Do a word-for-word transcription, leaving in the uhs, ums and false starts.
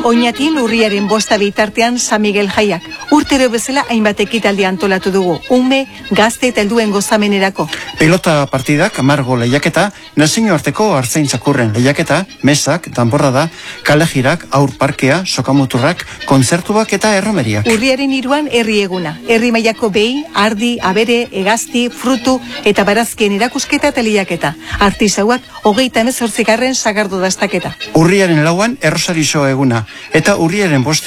Oñatin urriaren bosta bitartean San Miguel jaiak. Urtero bezala hainbat ekitaldi antolatu dugu. Ume, gazte eta helduen gozamenerako. Pelota partidak, amargo lehiaketa, nazioarteko artzain txakurren lehiaketa, mesak, danborrada, kalejirak, aur parkea, sokamuturrak, kontzertuak eta erromeriak. Urriaren iruan herri eguna. Herri mailako behi, ardi, abere, egazti, frutu eta barazkien erakusketa eta lehiaketa. Artisauak hogeita hemezortzigarren sagardo dastaketa. Urriaren lauan errosarizo eguna eta urriaren bostean